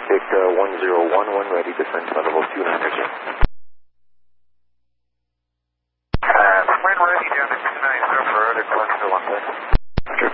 Pacific 1011, ready to send to level 2 energy. When ready down to 290 for other cluster 1 second.